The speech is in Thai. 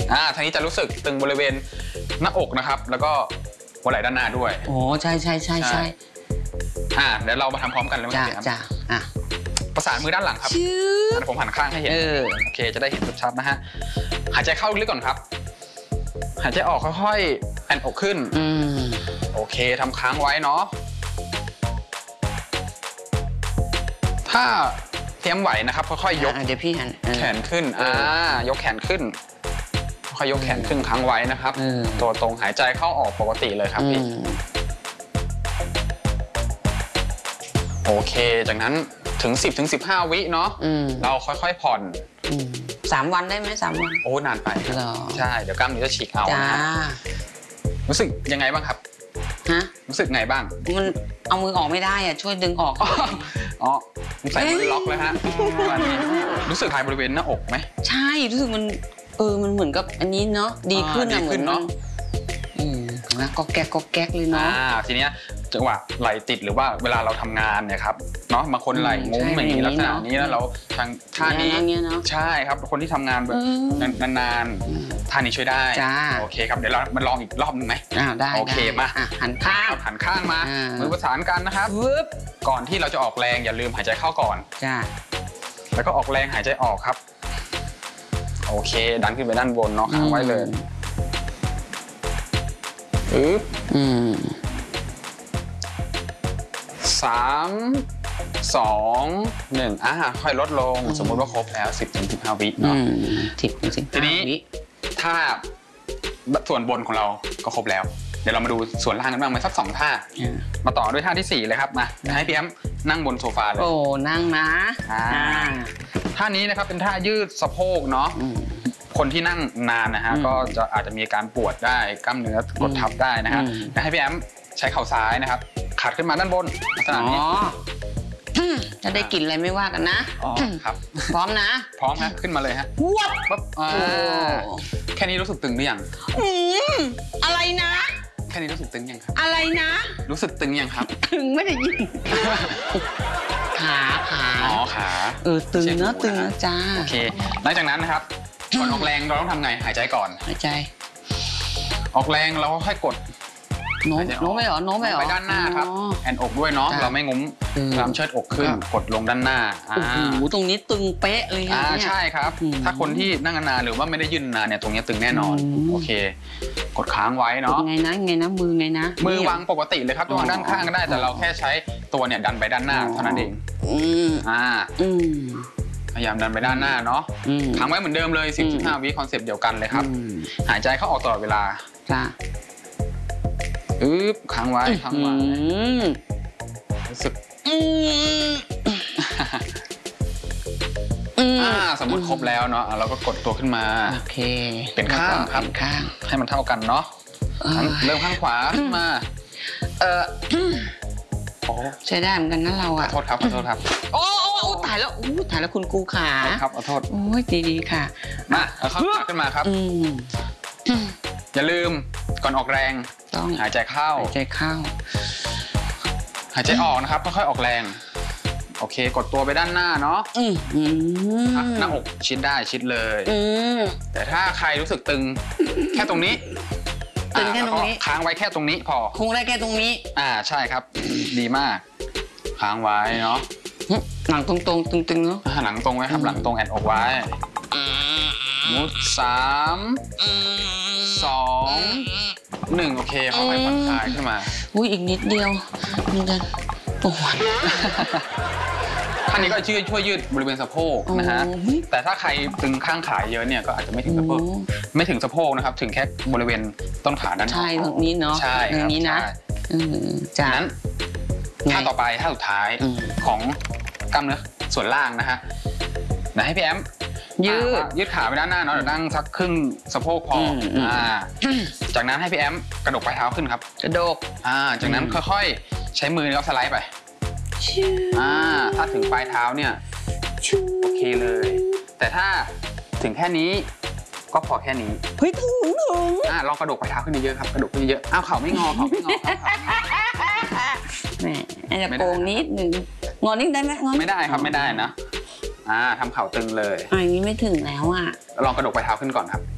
ทางนี้จะรู้สึกตึงบริเวณหน้าอกนะครับแล้วก็หัวไหล่ด้านหน้าด้วยโอ้ใช่เดี๋ยวเรามาทำพร้อมกันเลยครับจ้าประสานมือด้านหลังครับผมหันข้างให้เห็นโอเคจะได้เห็นชัดๆนะฮะหายใจเข้าลึกก่อนครับหายใจออกค่อยๆแอนอกขึ้นโอเคทำค้างไว้เนาะถ้าเตรียมไหวนะครับค่อยๆยกเดี๋ยวพี่หันแขนขึ้นยกแขนขึ้นค่อยยกแขนขึ้นค้างไว้นะครับตัวตรงหายใจเข้าออกปกติเลยครับพี่โอเคจากนั้นถึง10 ถึง 15 วิเนาะเราค่อยๆผ่อน 3 วันได้ไหม3 วันโอ้นานไปใช่เดี๋ยวกล้ามเนื้อจะฉีกเอารู้สึกยังไงบ้างครับรู้สึกไงบ้างมันเอามือออกไม่ได้อ่ะช่วยดึงออกใส่มือล็อกเลยฮะรู้สึกคลายบริเวณหน้าอกไหมใช่รู้สึกมันเหมือนกับอันนี้เนาะดีขึ้นเหมือนเนาะก็แก๊กเลยเนาะทีเนี้ยจังหวะไหลติดหรือว่าเวลาเราทำงานเนี่ยครับเนาะบางคนไหลงุ้มอย่างนี้ลักษณะนี้แล้วเราทางท่านี้ใช่ครับคนที่ทำงานแบบนานๆท่านี้ช่วยได้โอเคครับเดี๋ยวเรามาลองอีกรอบนึงไหมได้โอเคมาหันข้างมามือประสานกันนะครับก่อนที่เราจะออกแรงอย่าลืมหายใจเข้าก่อนแล้วก็ออกแรงหายใจออกครับโอเคดันขึ้นไปด้านบนเนาะค้างไว้เลย3 2 1ค่อยลดลงสมมติว่าครบแล้ว10 ถึง 15 วิเนาะทีนี้ถ้าส่วนบนของเราก็ครบแล้วเดี๋ยวเรามาดูส่วนล่างกันบ้างไหมสัก2 ท่ามาต่อด้วยท่าที่4เลยครับมาให้พี่แอมนั่งบนโซฟาเลยโอ้นั่งนะท่านี้นะครับเป็นท่ายืดสะโพกเนาะคนที่นั่งนานนะฮะก็จะอาจจะมีการปวดได้กล้ามเนื้อกดทับได้นะฮะให้พี่แอมใช้เข่าซ้ายนะครับขัดขึ้นมาด้านบนลักษณะนี้จะได้กลิ่นอะไรไม่ว่ากันนะครับพร้อมนะพร้อมฮะขึ้นมาเลยฮะวับปั๊บแค่นี้รู้สึกตึงหรือยังอะไรนะแค่นี้รู้สึกตึงยังครับอะไรนะรู้สึกตึงยังครับตึงไม่ได้ยินขาตึงนะจ้าโอเคหลังจากนั้นนะครับก่อนออกแรงเราต้องทำไงหายใจก่อนหายใจออกแรงเราก็ค่อยกดโน้มไปหรอไปด้านหน้าครับแอนอกด้วยเนาะเราไม่งุ้มลำเชิดอกขึ้นกดลงด้านหน้าโอ้โหตรงนี้ตึงเป๊ะเลยใช่ครับถ้าคนที่นั่งนานหรือว่าไม่ได้ยืนนานเนี่ยตรงนี้ตึงแน่นอนโอเคกดค้างไว้เนาะไงนะมือไงนะมือวางปกติเลยครับวางด้านข้างก็ได้แต่เราแค่ใช้ตัวเนี่ยดันไปด้านหน้าเท่านั้นเองพยายามดันไปด้านหน้าเนาะค้างไว้เหมือนเดิมเลย10 ถึง 15 วิคอนเซปต์เดียวกันเลยครับหายใจเข้าออกตลอดเวลาค้างไว้รู้สึกสมมติครบแล้วเนาะเราก็กดตัวขึ้นมาโอเคเป็นข้างครับให้มันเท่ากันเนาะเริ่มข้างขวาขึ้นมาใช้ได้เหมือนกันนะเราขอโทษครับโอ้ตายแล้วคุณกูขาครับขอโทษโอ้ยดีค่ะมาเอาข้างขาขึ้นมาครับอย่าลืมก่อนออกแรงต้องหายใจเข้าหายใจออกนะครับค่อยๆออกแรงโอเคกดตัวไปด้านหน้าเนาะหน้าอกชิดได้ชิดเลยแต่ถ้าใครรู้สึกตึงแค่ตรงนี้ค้างไว้แค่ตรงนี้พอคงได้แค่ตรงนี้ใช่ครับดีมากค้างไว้เนาะหลังตรงตึงๆเนาะหลังตรงไว้ครับหลังตรงแอนอกไว้มุด3 2 1โอเคค่อยๆผ่อนคลายขึ้นมาอีกนิดเดียวนี่กันปวดท่านี้ก็ช่วยยืดบริเวณสะโพกนะฮะแต่ถ้าใครตึงข้างขาเยอะเนี่ยก็อาจจะไม่ถึงสะโพกนะครับถึงแค่บริเวณต้นขาด้านนอกใช่ตรงนี้เนาะใช่ตรงนี้นะจากนั้นท่าต่อไปท่าสุดท้ายของกล้ามเนื้อส่วนล่างนะฮะให้พี่แอมยืดขาไปด้านหน้าเนาะเดี๋ยวนั่งสักครึ่งสะโพกพอจากนั้นให้พี่แอมกระดกปลายเท้าขึ้นครับกระดกจากนั้นค่อยๆใช้มือแล้วสไลด์ไปถ้าถึงปลายเท้าเนี่ยโอเคเลยแต่ถ้าถึงแค่นี้ก็พอแค่นี้ถึงลองกระดกปลายเท้าขึ้นเยอะครับกระดกขึ้นเยอะเข่าไม่งอแหมจะโกงนิดนึงงอนิดได้ไหมไม่ได้ครับไม่ได้นะทำเข่าตึงเลยอย่างนี้ไม่ถึงแล้วลองกระดกปลายเท้าขึ้นก่อนครับ